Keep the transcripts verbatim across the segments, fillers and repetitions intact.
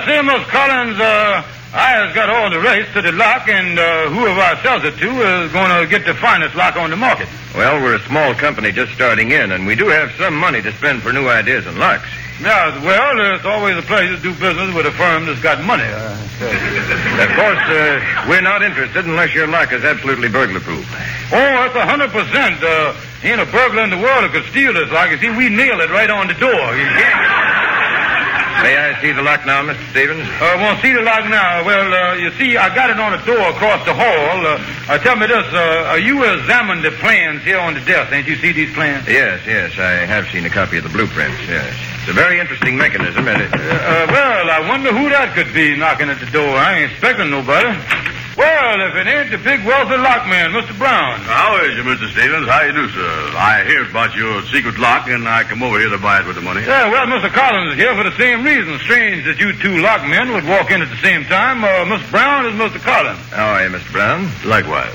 Well, see, Mister Collins, uh, I has got all the rights to the lock, and uh, whoever I sells it to is going to get the finest lock on the market. Well, we're a small company just starting in, and we do have some money to spend for new ideas and locks. Yeah, well, it's always a pleasure to do business with a firm that's got money. Uh, so. Of course, uh, we're not interested unless your lock is absolutely burglar-proof. Oh, that's a hundred percent. Uh, ain't a burglar in the world that could steal this lock. You see, we nail it right on the door. You can't... May I see the lock now, Mister Stevens? Uh, won't see the lock now. Well, uh, you see, I got it on the door across the hall. Uh, uh, tell me this, uh, you examined the plans here on the desk. Ain't you see these plans? Yes, yes, I have seen a copy of the blueprints, yes. It's a very interesting mechanism, and it... Uh, uh, well, I wonder who that could be knocking at the door. I ain't expecting nobody. Well, if it ain't the big wealthy lockman, Mister Brown. How is you, Mister Stevens? How you do, sir? I hear about your secret lock, and I come over here to buy it with the money. Yeah, well, Mister Collins is here for the same reason. Strange that you two lockmen would walk in at the same time. Uh, Mister Brown is Mister Collins. How are you, Mister Brown? Likewise.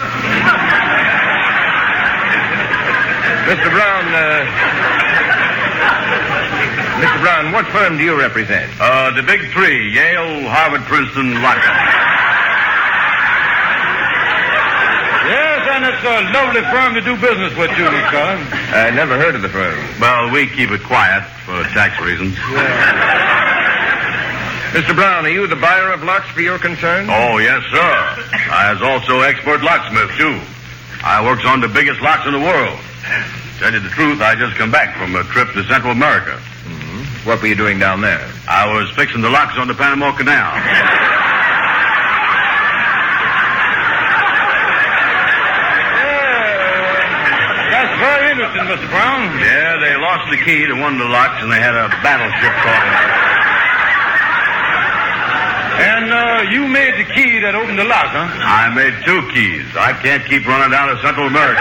Mister Brown, uh... Mister Brown, what firm do you represent? Uh, the big three, Yale, Harvard, Princeton, Lock. Yes, and it's a lovely firm to do business with, too, Mister Collins. I never heard of the firm. Well, we keep it quiet for tax reasons. Yeah. Mister Brown, are you the buyer of locks for your concern? Oh, yes, sir. I is also expert locksmith, too. I works on the biggest locks in the world. Tell you the truth, I just come back from a trip to Central America. Mm-hmm. What were you doing down there? I was fixing the locks on the Panama Canal. Very interesting, Mister Brown. Yeah, they lost the key to one of the locks, and they had a battleship called. And uh, you made the key that opened the lock, huh? I made two keys. I can't keep running down to Central America.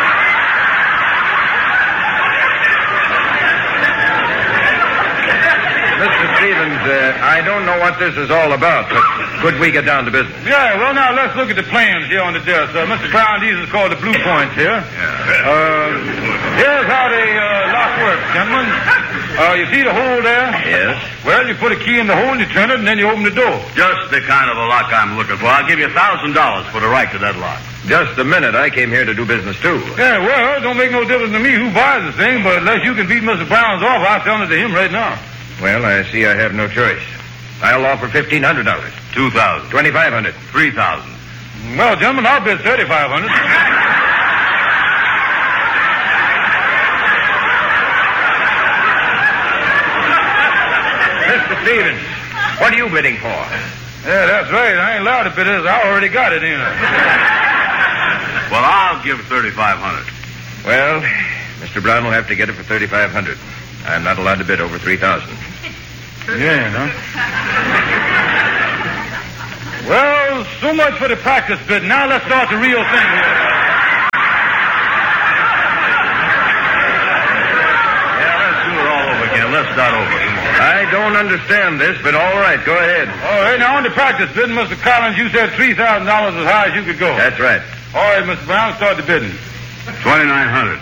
Mister Stevens, uh, I don't know what this is all about, but could we get down to business? Yeah, well, now, let's look at the plans here on the desk. Uh, Mister Brown, these is called the blue points here. Yeah. Uh, here's how the uh, lock works, gentlemen. Uh, you see the hole there? Yes. Well, you put a key in the hole, you turn it, and then you open the door. Just the kind of a lock I'm looking for. I'll give you a thousand dollars for the right to that lock. Just a minute. I came here to do business, too. Yeah, well, it don't make no difference to me who buys the thing, but unless you can beat Mister Brown's off, I'll sell it to him right now. Well, I see I have no choice. I'll offer fifteen hundred dollars. Two thousand. Twenty-five hundred. Three thousand. Well, gentlemen, I'll bid thirty-five hundred. Mister Stevens, what are you bidding for? Yeah, that's right. I ain't allowed to bid this. I already got it, ain't I? Well, I'll give thirty-five hundred. Well, Mister Brown will have to get it for thirty-five hundred. I'm not allowed to bid over three thousand. Yeah, huh? Well, so much for the practice bid. Now let's start the real thing here. Yeah, let's do it all over again. Let's start over. I don't understand this, but all right, go ahead. All right, now on the practice bid, Mister Collins, you said three thousand dollars as high as you could go. That's right. All right, Mister Brown, start the bidding. Twenty-nine hundred.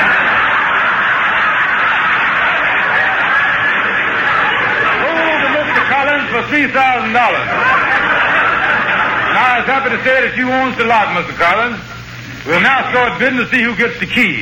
For three thousand dollars. Now, I was happy to say that you owns the lot, Mister Collins. We'll now start bidding to see who gets the key.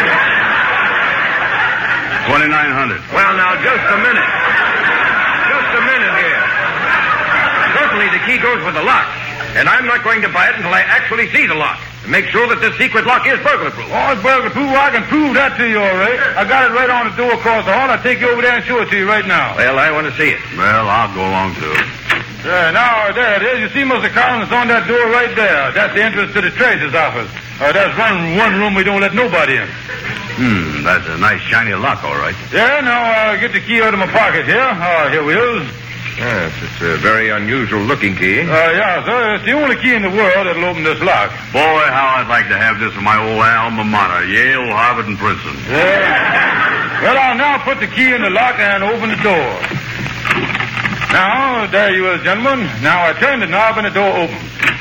Twenty-nine hundred. Well, now, just a minute. Just a minute here. Certainly the key goes with the lock, and I'm not going to buy it until I actually see the lock. Make sure that this secret lock is burglar-proof. Oh, it's burglar-proof. I can prove that to you, all right. I got it right on the door across the hall. I'll take you over there and show it to you right now. Well, I want to see it. Well, I'll go along, too. Yeah, now, there it is. You see, Mister Collins, it's on that door right there. That's the entrance to the treasurer's office. Uh, that's one, one room we don't let nobody in. Hmm, that's a nice shiny lock, all right. Yeah, now, I'll uh, get the key out of my pocket here. Oh, here we is. Yes, it's a very unusual-looking key. Uh, yeah, sir. It's the only key in the world that'll open this lock. Boy, how I'd like to have this in my old alma mater, Yale, Harvard, and Princeton. Yeah. Well, I'll now put the key in the lock and open the door. Now, there you is, gentlemen. Now I turn the knob and the door opens.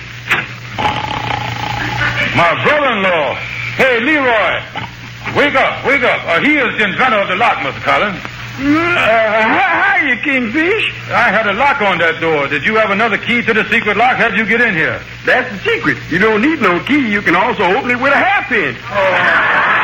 My brother-in-law. Hey, Leroy. Wake up, wake up. Uh, he is the inventor of the lock, Mister Collins. Uh, hiya, kid. Kingfish. I had a lock on that door. Did you have another key to the secret lock? How did you get in here? That's the secret. You don't need no key. You can also open it with a half pin. Oh.